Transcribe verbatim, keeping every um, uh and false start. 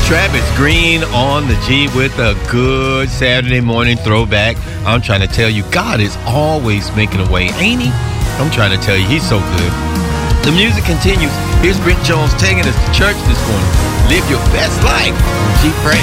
Travis Green on the G with a good Saturday morning throwback. I'm trying to tell you, God is always making a way, ain't he? I'm trying to tell you, he's so good. The music continues. Here's Brent Jones taking us to church this morning. Live your best life. G. Frank.